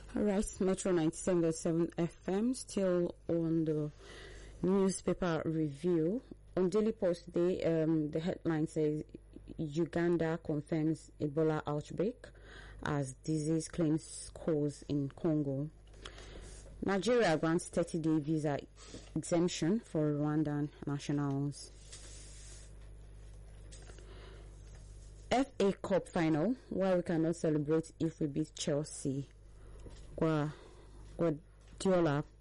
All right, Metro 97.7 FM, still on the newspaper review. On Daily Post today, the headline says Uganda confirms Ebola outbreak as disease claims cause in Congo. Nigeria grants 30-day visa exemption for Rwandan nationals. FA Cup final, why we cannot celebrate if we beat Chelsea. Guardiola